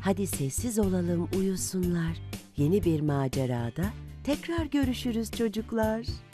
Hadi sessiz olalım, uyusunlar. Yeni bir macerada tekrar görüşürüz çocuklar.